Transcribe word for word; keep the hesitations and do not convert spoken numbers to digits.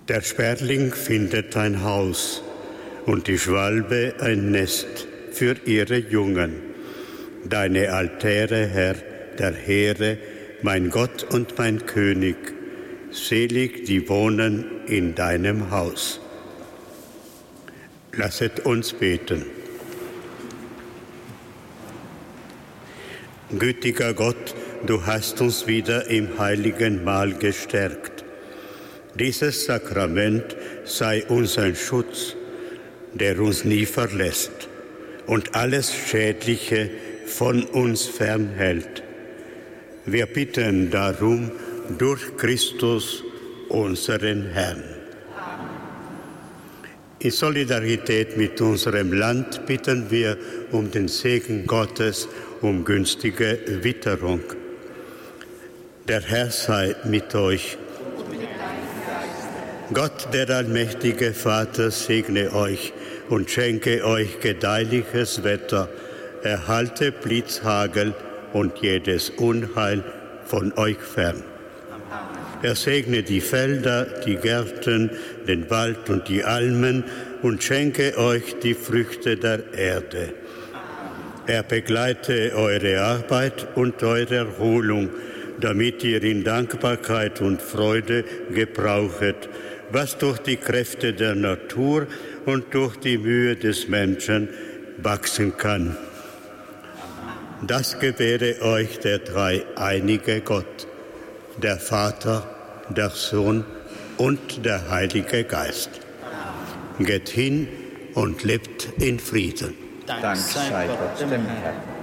Der Sperling findet ein Haus und die Schwalbe ein Nest für ihre Jungen. Deine Altäre, Herr der Heere, mein Gott und mein König, selig die wohnen in deinem Haus. Lasset uns beten. Gütiger Gott, du hast uns wieder im heiligen Mahl gestärkt. Dieses Sakrament sei uns ein Schutz, der uns nie verlässt und alles Schädliche von uns fernhält. Wir bitten darum durch Christus, unseren Herrn. In Solidarität mit unserem Land bitten wir um den Segen Gottes, um günstige Witterung. Der Herr sei mit euch. Gott, der allmächtige Vater, segne euch und schenke euch gedeihliches Wetter, erhalte Blitzhagel und jedes Unheil von euch fern. Er segne die Felder, die Gärten, den Wald und die Almen und schenke euch die Früchte der Erde. Er begleite eure Arbeit und eure Erholung, damit ihr in Dankbarkeit und Freude gebrauchet, was durch die Kräfte der Natur und durch die Mühe des Menschen wachsen kann. Das gewähre euch der dreieinige Gott, der Vater, der Sohn und der Heilige Geist. Geht hin und lebt in Frieden. Dank sei Gott dem Herrn.